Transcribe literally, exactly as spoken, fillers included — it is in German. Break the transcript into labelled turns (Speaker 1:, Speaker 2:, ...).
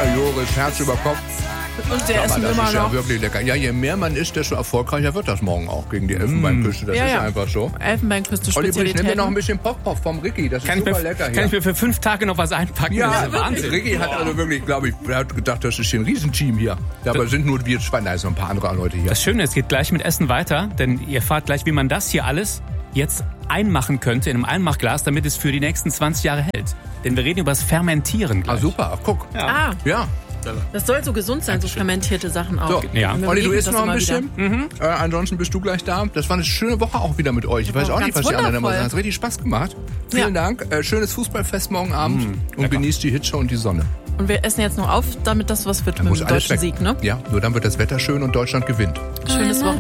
Speaker 1: Ja, Joris, Herz über Kopf.
Speaker 2: Und wir
Speaker 1: Aber
Speaker 2: essen
Speaker 1: das
Speaker 2: immer
Speaker 1: ist ja
Speaker 2: noch.
Speaker 1: wirklich lecker. Ja, je mehr man isst, desto erfolgreicher wird das morgen auch gegen die Elfenbeinküste. Das
Speaker 2: Ja,
Speaker 1: ist
Speaker 2: ja.
Speaker 1: einfach so.
Speaker 2: Elfenbeinküste
Speaker 1: Olli, ich nehme mir
Speaker 2: Spezialitäten.
Speaker 1: noch ein bisschen Poch-Poch vom Ricky. Das ist
Speaker 3: Kann ich,
Speaker 1: super
Speaker 3: mir,
Speaker 1: lecker
Speaker 3: kann
Speaker 1: hier.
Speaker 3: ich mir für fünf Tage noch was einpacken?
Speaker 1: Ja,
Speaker 3: das ist Wahnsinn.
Speaker 1: Ricky hat also wirklich, glaube ich, er hat gedacht, das ist hier ein Riesenteam hier. Dabei sind nur wir zwei, da ist noch ein paar andere Leute hier.
Speaker 3: Das Schöne ist, es geht gleich mit Essen weiter, denn ihr erfahrt gleich, wie man das hier alles jetzt einmachen könnte in einem Einmachglas, damit es für die nächsten zwanzig Jahre hält. Denn wir reden über das Fermentieren gleich.
Speaker 1: Ah, super, ach, guck.
Speaker 2: Ah,
Speaker 1: Ja.
Speaker 2: das soll so gesund sein, so fermentierte Sachen auch.
Speaker 1: So,
Speaker 3: Ja.
Speaker 2: Wir
Speaker 1: Olli, du
Speaker 2: beleben
Speaker 1: isst
Speaker 2: das
Speaker 1: noch ein
Speaker 2: immer
Speaker 1: bisschen.
Speaker 2: wieder.
Speaker 1: Äh, ansonsten bist du gleich da. Das war eine schöne Woche auch wieder mit euch. Ich weiß
Speaker 2: Oh,
Speaker 1: auch nicht,
Speaker 2: ganz
Speaker 1: was die anderen immer
Speaker 2: wundervoll.
Speaker 1: sagen. Es hat richtig Spaß gemacht. Vielen
Speaker 2: Ja.
Speaker 1: Dank. Äh, schönes Fußballfest morgen Abend. und genießt die Hitze und die Sonne.
Speaker 2: Und wir essen jetzt noch auf, damit das was wird
Speaker 1: Dann
Speaker 2: mit
Speaker 1: muss
Speaker 2: dem
Speaker 1: alles
Speaker 2: deutschen
Speaker 1: weg.
Speaker 2: Sieg, ne?
Speaker 1: Ja, nur dann wird das Wetter schön und Deutschland gewinnt.
Speaker 2: Schönes Wochenende.